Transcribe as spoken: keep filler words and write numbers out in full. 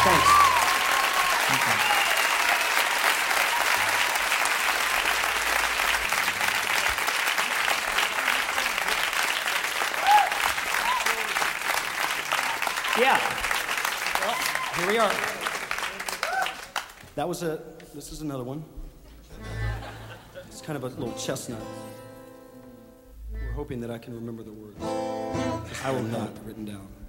Thanks. Thank you. Yeah. Well, here we are. That was a, this is another one. It's kind of a little chestnut. We're hoping that I can remember the words. I will not, written down.